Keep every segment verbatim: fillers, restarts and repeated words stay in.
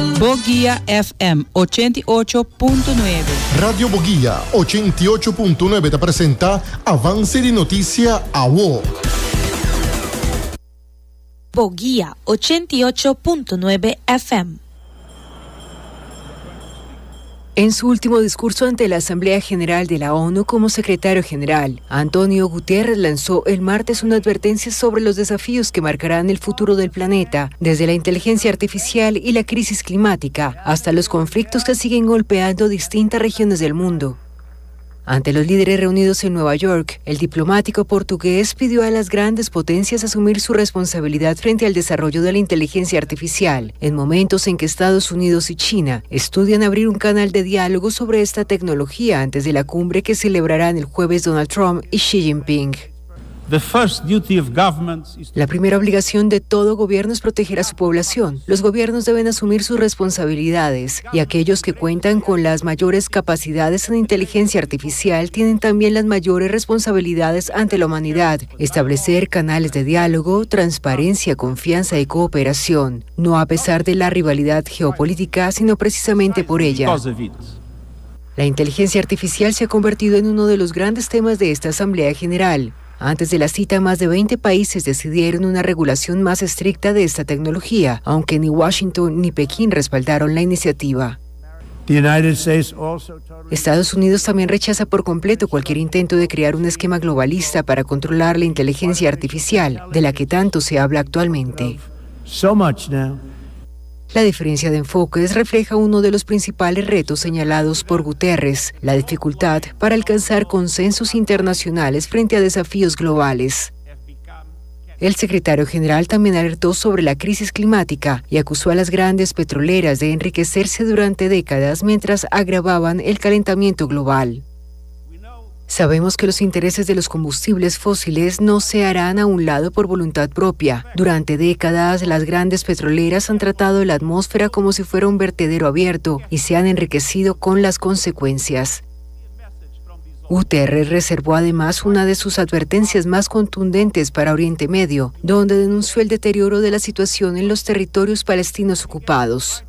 Boguía F M ochenta y ocho punto nueve. Radio Boguía ochenta y ocho punto nueve te presenta Avance de Noticia a vos. Boguía ochenta y ocho punto nueve F M. En su último discurso ante la Asamblea General de la ONU como secretario general, Antonio Guterres lanzó el martes una advertencia sobre los desafíos que marcarán el futuro del planeta, desde la inteligencia artificial y la crisis climática hasta los conflictos que siguen golpeando distintas regiones del mundo. Ante los líderes reunidos en Nueva York, el diplomático portugués pidió a las grandes potencias asumir su responsabilidad frente al desarrollo de la inteligencia artificial, en momentos en que Estados Unidos y China estudian abrir un canal de diálogo sobre esta tecnología antes de la cumbre que celebrarán el jueves Donald Trump y Xi Jinping. La primera obligación de todo gobierno es proteger a su población. Los gobiernos deben asumir sus responsabilidades y aquellos que cuentan con las mayores capacidades en inteligencia artificial tienen también las mayores responsabilidades ante la humanidad. Establecer canales de diálogo, transparencia, confianza y cooperación, no a pesar de la rivalidad geopolítica, sino precisamente por ella. La inteligencia artificial se ha convertido en uno de los grandes temas de esta Asamblea General. Antes de la cita, más de veinte países decidieron una regulación más estricta de esta tecnología, aunque ni Washington ni Pekín respaldaron la iniciativa. Estados Unidos también rechaza por completo cualquier intento de crear un esquema globalista para controlar la inteligencia artificial, de la que tanto se habla actualmente. La diferencia de enfoques refleja uno de los principales retos señalados por Guterres, la dificultad para alcanzar consensos internacionales frente a desafíos globales. El secretario general también alertó sobre la crisis climática y acusó a las grandes petroleras de enriquecerse durante décadas mientras agravaban el calentamiento global. Sabemos que los intereses de los combustibles fósiles no se harán a un lado por voluntad propia. Durante décadas, las grandes petroleras han tratado la atmósfera como si fuera un vertedero abierto y se han enriquecido con las consecuencias. Guterres reservó además una de sus advertencias más contundentes para Oriente Medio, donde denunció el deterioro de la situación en los territorios palestinos ocupados.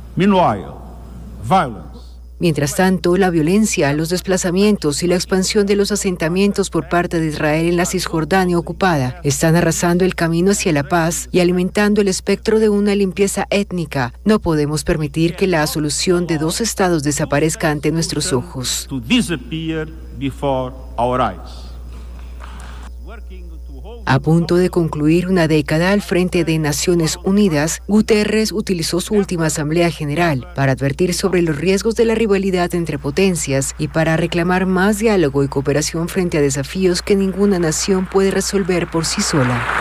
Mientras tanto, la violencia, los desplazamientos y la expansión de los asentamientos por parte de Israel en la Cisjordania ocupada están arrasando el camino hacia la paz y alimentando el espectro de una limpieza étnica. No podemos permitir que la solución de dos estados desaparezca ante nuestros ojos. A punto de concluir una década al frente de Naciones Unidas, Guterres utilizó su última Asamblea General para advertir sobre los riesgos de la rivalidad entre potencias y para reclamar más diálogo y cooperación frente a desafíos que ninguna nación puede resolver por sí sola.